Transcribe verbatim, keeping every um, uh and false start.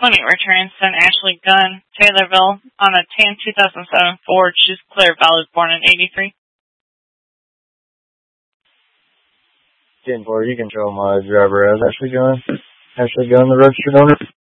twenty returns to an Ashley Gunn, Taylorville, on a tan two thousand seven Ford. She's clear valid, born in eighty-three. ten four, you can tell my driver as Ashley Gunn. Ashley Gunn, the registered owner.